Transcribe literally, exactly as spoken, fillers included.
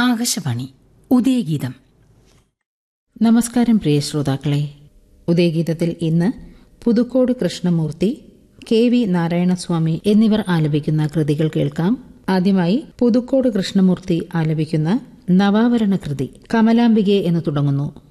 ആകാശവാണി ഉദയഗീതം. നമസ്കാരം പ്രിയ ശ്രോതാക്കളെ. ഉദയഗീതത്തിൽ ഇന്ന് പുതുക്കോട് കൃഷ്ണമൂർത്തി, കെ വി നാരായണസ്വാമി എന്നിവർ ആലപിക്കുന്ന കൃതികൾ കേൾക്കാം. ആദ്യമായി പുതുക്കോട് കൃഷ്ണമൂർത്തി ആലപിക്കുന്ന നവാവരണ കൃതി കമലാംബികെ എന്ന് തുടങ്ങുന്നു.